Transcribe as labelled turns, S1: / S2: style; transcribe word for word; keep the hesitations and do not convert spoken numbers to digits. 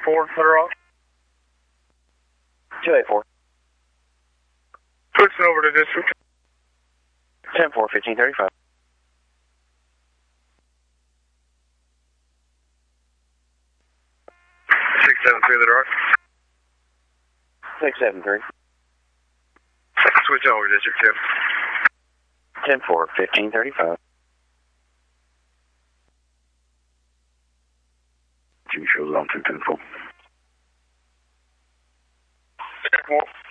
S1: four, let her off.
S2: two eight four.
S1: Switching over to district.
S2: ten four, fifteen thirty-five.
S1: six seven three, let her off.
S2: six seven three.
S1: Switching over to district two.
S2: ten four, fifteen thirty-five.
S3: Two shows on two ten four.
S1: ten four.